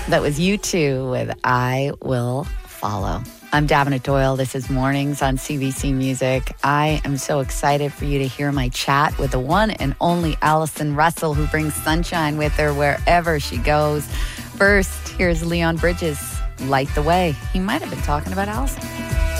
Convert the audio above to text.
That was U2 with I Will Follow. I'm Davina Doyle. This is Mornings on CBC Music. I am so excited for you to hear my chat with the one and only Allison Russell, who brings sunshine with her wherever she goes. First, here's Leon Bridges, Light the Way. He might have been talking about Allison.